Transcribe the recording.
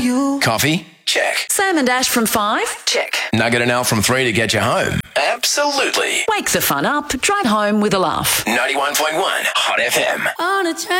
Coffee? Check. Sam and Ash from 5? Check. Nugget and Al from 3 to get you home? Absolutely. Wake the fun up, drive home with a laugh. 91.1 Hot FM. On a train.